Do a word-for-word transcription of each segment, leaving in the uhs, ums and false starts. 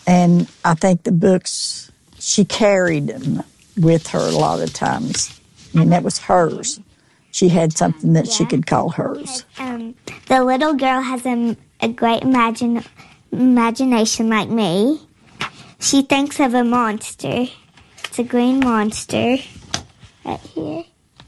And I think the books, she carried them with her a lot of times. I mean, that was hers. She had something that yeah. she could call hers. Um, the little girl has a, a great imagine, imagination like me. She thinks of a monster. It's a green monster right here.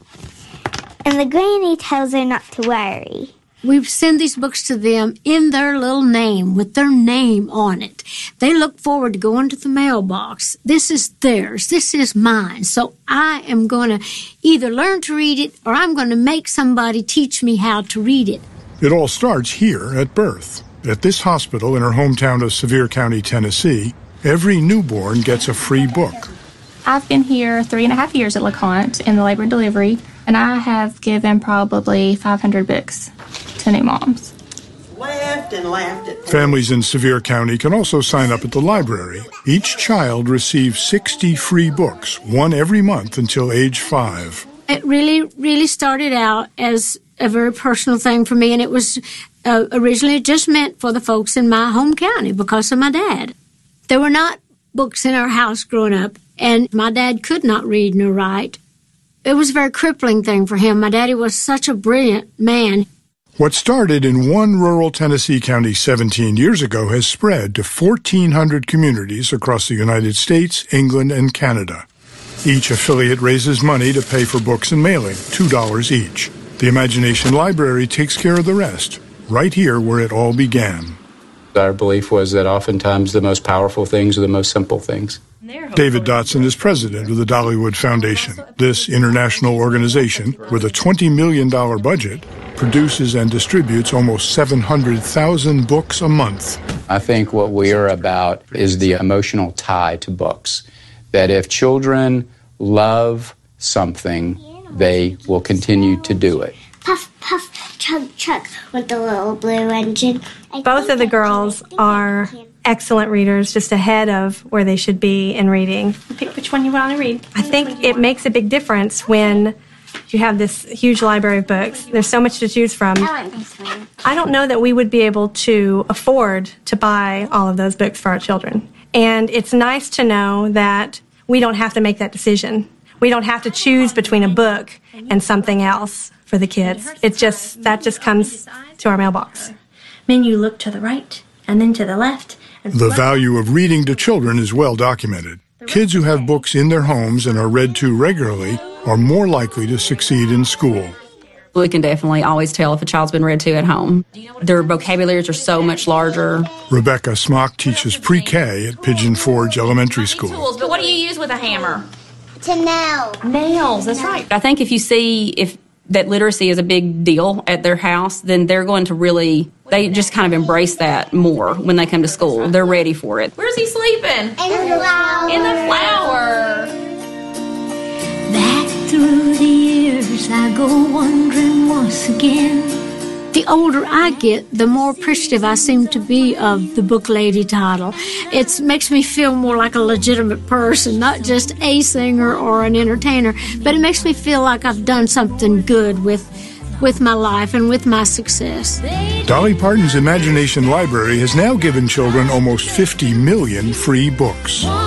And the granny tells her not to worry. We send these books to them in their little name, with their name on it. They look forward to going to the mailbox. This is theirs. This is mine. So I am going to either learn to read it or I'm going to make somebody teach me how to read it. It all starts here at birth. At this hospital in her hometown of Sevier County, Tennessee, every newborn gets a free book. I've been here three and a half years at LeConte in the labor and delivery, and I have given probably five hundred books to new moms. Laughed and laughed at Families in Sevier County can also sign up at the library. Each child receives sixty free books, one every month until age five. It really, really started out as a very personal thing for me, and it was uh, originally just meant for the folks in my home county because of my dad. There were not books in our house growing up, and my dad could not read nor write. It was a very crippling thing for him. My daddy was such a brilliant man. What started in one rural Tennessee county seventeen years ago has spread to fourteen hundred communities across the United States, England, and Canada. Each affiliate raises money to pay for books and mailing, two dollars each. The Imagination Library takes care of the rest, right here where it all began. Our belief was that oftentimes the most powerful things are the most simple things. David Dotson is president of the Dollywood Foundation. This international organization, with a twenty million dollars budget, produces and distributes almost seven hundred thousand books a month. I think what we are about is the emotional tie to books. That if children love something, they will continue to do it. Puff, puff, chug, chug with the little blue engine. Both of the girls are excellent readers, just ahead of where they should be in reading. Pick which one you want to read. I think it makes a big difference when you have this huge library of books. There's so much to choose from. I want this one. I don't know that we would be able to afford to buy all of those books for our children. And it's nice to know that we don't have to make that decision. We don't have to choose between a book and something else for the kids. It's just, that just comes to our mailbox. Then you look to the right and then to the left. The value of reading to children is well documented. Kids who have books in their homes and are read to regularly are more likely to succeed in school. We can definitely always tell if a child's been read to at home. Their vocabularies are so much larger. Rebecca Smock teaches pre-K at Pigeon Forge Elementary School. Tools, but what do you use with a hammer? To nail. Nails, that's right. I think if you see if that literacy is a big deal at their house, then they're going to really, they just kind of embrace that more when they come to school. They're ready for it. Where's he sleeping? In the flower. In the flower. Back through the years I go wandering once again. The older I get, the more appreciative I seem to be of the Book Lady title. It makes me feel more like a legitimate person, not just a singer or an entertainer, but it makes me feel like I've done something good with, with my life and with my success. Dolly Parton's Imagination Library has now given children almost fifty million free books.